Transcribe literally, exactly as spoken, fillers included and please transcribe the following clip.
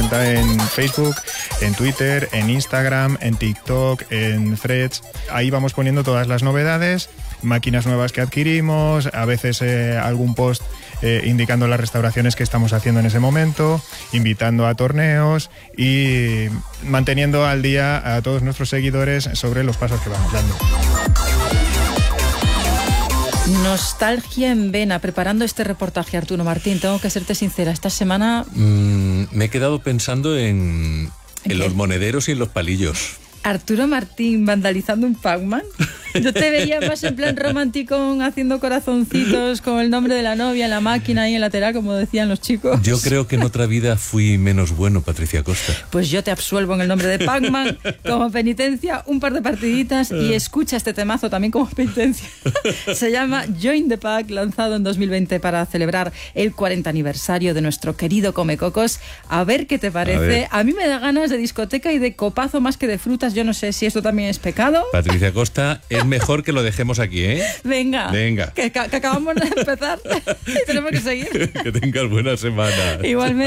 cuenta en Facebook, en Twitter, en Instagram, en TikTok, en Threads. Ahí vamos poniendo todas las novedades, máquinas nuevas que adquirimos, a veces eh, algún post eh, indicando las restauraciones que estamos haciendo en ese momento, invitando a torneos y manteniendo al día a todos nuestros seguidores sobre los pasos que vamos dando. Nostalgia en vena, preparando este reportaje, Arturo Martín. Tengo que serte sincera, esta semana... Mm, me he quedado pensando en, en los monederos y en los palillos. Arturo Martín vandalizando un Pac-Man. Yo te veía más en plan romántico, haciendo corazoncitos con el nombre de la novia en la máquina ahí en lateral, como decían los chicos. Yo creo que en otra vida fui menos bueno, Patricia Costa. Pues yo te absuelvo en el nombre de Pac-Man como penitencia, un par de partiditas y escucha este temazo también como penitencia. Se llama Join the Pack, lanzado en dos mil veinte para celebrar el cuarenta aniversario de nuestro querido Comecocos. A ver qué te parece. A, a mí me da ganas de discoteca y de copazo más que de frutas. Yo no sé si esto también es pecado. Patricia Costa, es mejor que lo dejemos aquí, ¿eh? Venga. Venga. Que, que acabamos de empezar y tenemos que seguir. Que tengas buena semana. Igualmente.